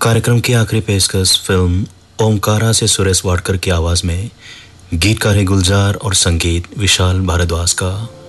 कार्यक्रम की आखिरी पेशकश फिल्म ओमकारा से सुरेश वाडकर की आवाज में। गीतकार है गुलजार और संगीत विशाल भारद्वाज का।